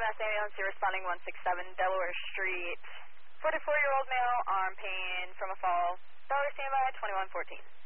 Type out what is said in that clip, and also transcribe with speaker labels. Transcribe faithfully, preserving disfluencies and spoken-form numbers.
Speaker 1: Mass Ambulance, you're responding one six seven Delaware Street. forty-four-year-old male, arm pain from a fall. Dollar standby, twenty-one fourteen.